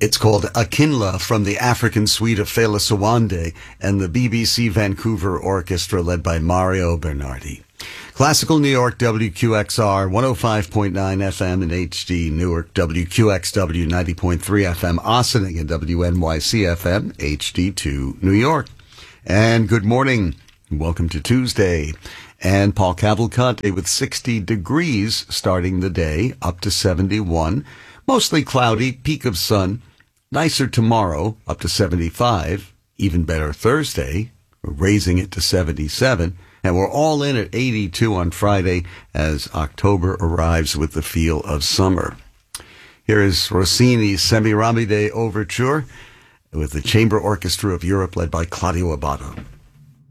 It's called Akinla from the African suite of Fela Sowande and the BBC Vancouver Orchestra led by Mario Bernardi. Classical New York, WQXR, 105.9 FM in HD, Newark, WQXW, 90.3 FM, Ossining, and WNYC FM, HD2, New York. And good morning. Welcome to Tuesday. And Paul Cavalcante with 60 degrees starting the day, up to 71. Mostly cloudy, peak of sun. Nicer tomorrow, up to 75. Even better Thursday, raising it to 77. And we're all in at 82 on Friday as October arrives with the feel of summer. Here is Rossini's Semiramide Overture with the Chamber Orchestra of Europe led by Claudio Abbado.